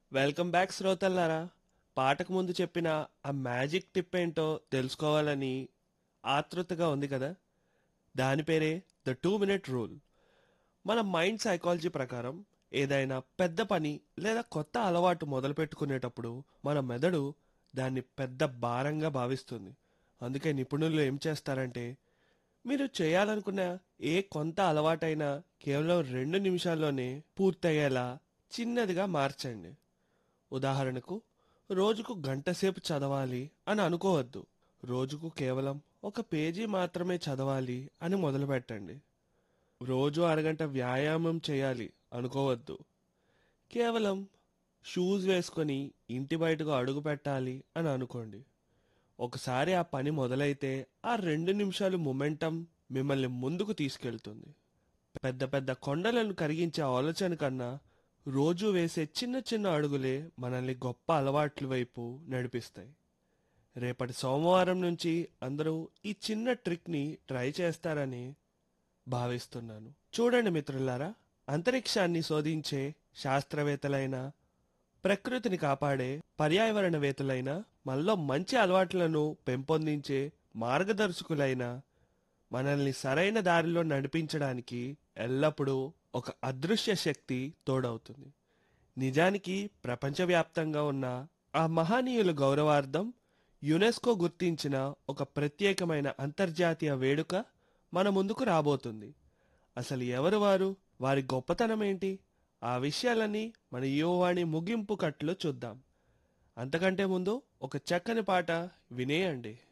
Welcome back శ్రోతల్లారా. పాటకు ముందు చెప్పిన ఆ మ్యాజిక్ టిప్ ఏంటో తెలుసుకోవాలని ఆతృతగా ఉంది కదా. దాని పేరే ద 2 మినిట్ రూల్. మన మైండ్ సైకాలజీ ప్రకారం ఏదైనా పెద్ద పని లేదా కొత్త అలవాటు మొదలు పెట్టుకునేటప్పుడు మన మెదడు దాన్ని పెద్ద భారంగా భావిస్తుంది. అందుకే నిపుణులు ఏం చేస్తారంటే, మీరు చేయాలనుకున్న ఏ కొంత అలవాటైనా కేవలం 2 నిమిషాల్లోనే పూర్తయ్యేలా చిన్నదిగా మార్చండి. ఉదాహరణకు, రోజుకు గంటసేపు చదవాలి అని అనుకోవద్దు. రోజుకు కేవలం ఒక పేజీ మాత్రమే చదవాలి అని మొదలుపెట్టండి. రోజు అరగంట వ్యాయామం చేయాలి అనుకోవద్దు. కేవలం షూస్ వేసుకొని ఇంటి బయటకు అడుగు పెట్టాలి అని అనుకోండి. ఒకసారి ఆ పని మొదలైతే ఆ 2 నిమిషాలు మొమెంటం మిమ్మల్ని ముందుకు తీసుకెళ్తుంది. పెద్ద పెద్ద కొండలను కరిగించే ఆలోచన కన్నా రోజు వేసే చిన్న చిన్న అడుగులే మనల్ని గొప్ప అలవాట్ల వైపు నడిపిస్తాయి. రేపటి సోమవారం నుంచి అందరూ ఈ చిన్న ట్రిక్ని ట్రై చేస్తారని భావిస్తున్నాను. చూడండి మిత్రులారా, అంతరిక్షాన్ని శోధించే శాస్త్రవేత్తలైన, ప్రకృతిని కాపాడే పర్యావరణవేత్తలైన, మనలో మంచి అలవాట్లను పెంపొందించే మార్గదర్శకులైన, మనల్ని సరైన దారిలో నడిపించడానికి ఎల్లప్పుడూ ఒక అదృశ్య శక్తి తోడవుతుంది. నిజానికి ప్రపంచవ్యాప్తంగా ఉన్న ఆ మహనీయుల గౌరవార్థం యునెస్కో గుర్తించిన ఒక ప్రత్యేకమైన అంతర్జాతీయ వేడుక మన ముందుకు రాబోతుంది. అసలు ఎవరు వారు, వారి గొప్పతనం ఏంటి, ఆ విషయాలన్నీ మన యువవాణి ముగింపు కట్లో చూద్దాం. అంతకంటే ముందు ఒక చక్కని పాట వినేయండి.